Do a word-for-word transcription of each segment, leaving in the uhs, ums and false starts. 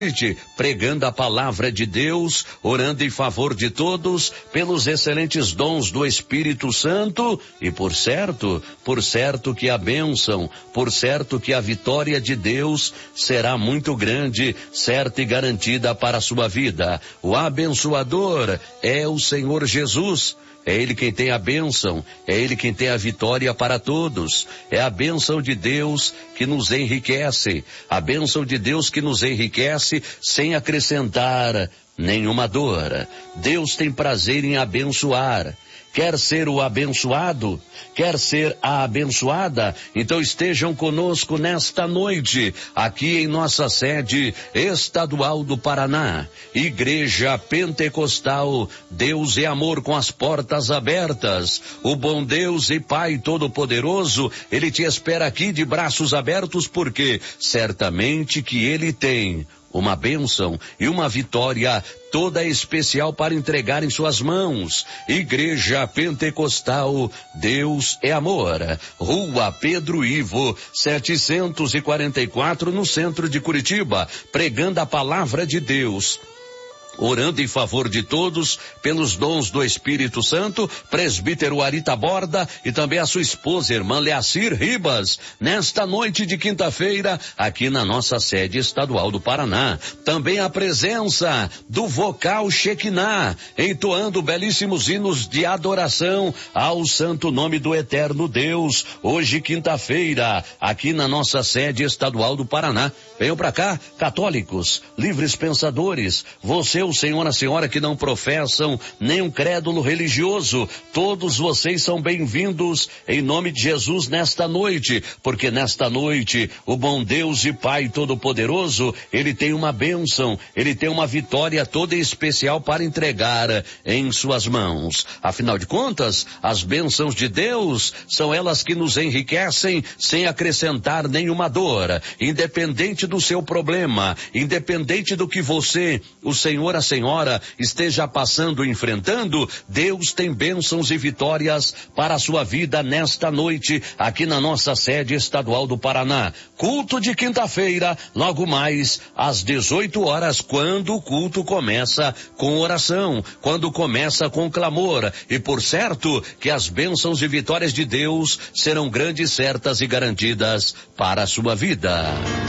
pregando a palavra de Deus, orando em favor de todos, pelos excelentes dons do Espírito Santo e por certo, por certo que a bênção, por certo que a vitória de Deus será muito grande, certa e garantida para a sua vida. O abençoador é o Senhor Jesus. É Ele quem tem a bênção, é Ele quem tem a vitória para todos. É a bênção de Deus que nos enriquece, a bênção de Deus que nos enriquece sem acrescentar nenhuma dor. Deus tem prazer em abençoar. Quer ser o abençoado? Quer ser a abençoada? Então estejam conosco nesta noite, aqui em nossa sede estadual do Paraná, Igreja Pentecostal Deus e Amor com as portas abertas. O bom Deus e Pai Todo-Poderoso, Ele te espera aqui de braços abertos, porque certamente que Ele tem uma bênção e uma vitória toda especial para entregar em suas mãos. Igreja Pentecostal Deus é Amor, Rua Pedro Ivo, setecentos e quarenta e quatro, no centro de Curitiba, pregando a palavra de Deus, orando em favor de todos, pelos dons do Espírito Santo, presbítero Ari Taborda e também a sua esposa, irmã Leacir Ribas, nesta noite de quinta-feira, aqui na nossa sede estadual do Paraná. Também a presença do vocal Shekinah, entoando belíssimos hinos de adoração ao santo nome do eterno Deus, hoje quinta-feira, aqui na nossa sede estadual do Paraná. Venham pra cá, católicos, livres pensadores, você, o senhor, a senhora que não professam nenhum crédulo religioso, todos vocês são bem-vindos em nome de Jesus nesta noite, porque nesta noite o bom Deus e Pai Todo-Poderoso, Ele tem uma bênção, Ele tem uma vitória toda especial para entregar em suas mãos. Afinal de contas, as bênçãos de Deus são elas que nos enriquecem sem acrescentar nenhuma dor, independente do seu problema, independente do que você, o Senhor, a senhora, esteja passando, enfrentando, Deus tem bênçãos e vitórias para a sua vida nesta noite, aqui na nossa sede estadual do Paraná. Culto de quinta-feira, logo mais às dezoito horas, quando o culto começa com oração, quando começa com clamor, e por certo que as bênçãos e vitórias de Deus serão grandes, certas e garantidas para a sua vida.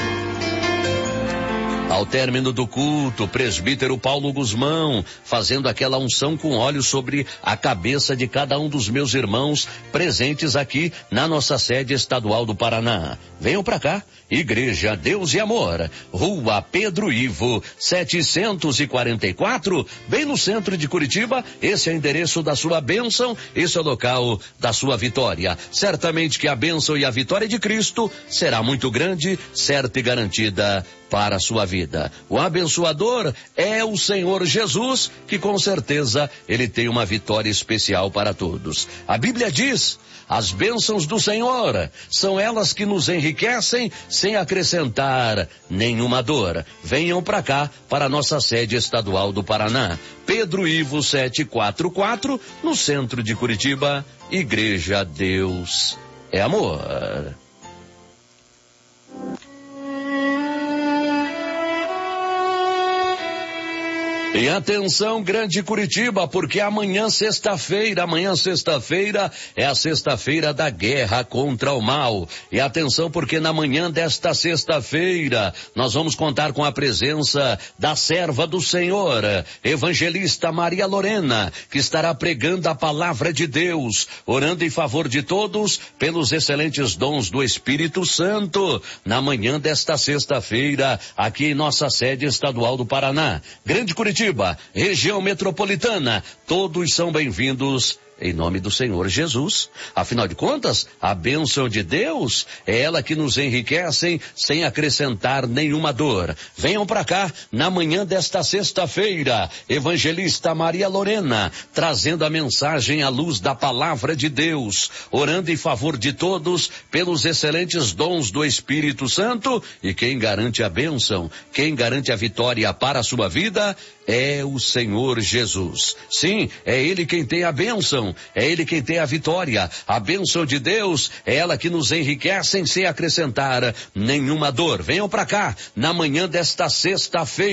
Ao término do culto, o presbítero Paulo Guzmão, fazendo aquela unção com óleo sobre a cabeça de cada um dos meus irmãos presentes aqui na nossa sede estadual do Paraná. Venham pra cá, Igreja Deus e Amor, Rua Pedro Ivo, setecentos e quarenta e quatro, bem no centro de Curitiba. Esse é o endereço da sua bênção, esse é o local da sua vitória. Certamente que a bênção e a vitória de Cristo será muito grande, certa e garantida para a sua vida. O abençoador é o Senhor Jesus, que com certeza Ele tem uma vitória especial para todos. A Bíblia diz: as bênçãos do Senhor são elas que nos enriquecem sem acrescentar nenhuma dor. Venham para cá, para a nossa sede estadual do Paraná, Pedro Ivo setecentos e quarenta e quatro, no centro de Curitiba. Igreja Deus é Amor. E atenção, Grande Curitiba, porque amanhã sexta-feira, amanhã sexta-feira é a sexta-feira da guerra contra o mal. E atenção, porque na manhã desta sexta-feira nós vamos contar com a presença da serva do Senhor, evangelista Maria Lorena, que estará pregando a palavra de Deus, orando em favor de todos pelos excelentes dons do Espírito Santo, na manhã desta sexta-feira, aqui em nossa sede estadual do Paraná. Grande Curitiba, região metropolitana, todos são bem-vindos em nome do Senhor Jesus. Afinal de contas, a bênção de Deus é ela que nos enriquece sem acrescentar nenhuma dor. Venham para cá na manhã desta sexta-feira, evangelista Maria Lorena, trazendo a mensagem à luz da palavra de Deus, orando em favor de todos pelos excelentes dons do Espírito Santo, e quem garante a bênção, quem garante a vitória para a sua vida é o Senhor Jesus. Sim, é Ele quem tem a bênção, bênção. É Ele quem tem a vitória. A bênção de Deus é ela que nos enriquece sem acrescentar nenhuma dor. Venham para cá, na manhã desta sexta-feira.